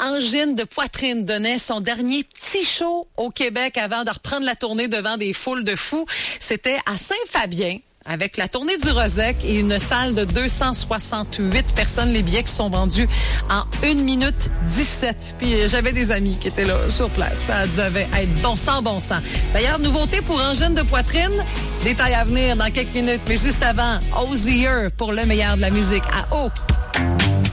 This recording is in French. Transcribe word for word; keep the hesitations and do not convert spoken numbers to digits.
Angine de Poitrine donnait son dernier petit show au Québec avant de reprendre la tournée devant des foules de fous. C'était à Saint-Fabien, avec la tournée du Rosec et une salle de deux cent soixante-huit personnes. Les billets qui sont vendus en une minute dix-sept. Puis euh, j'avais des amis qui étaient là sur place. Ça devait être bon sang, bon sang. D'ailleurs, nouveauté pour Angine de Poitrine. Détail à venir dans quelques minutes. Mais juste avant, Ozier pour le meilleur de la musique à haut.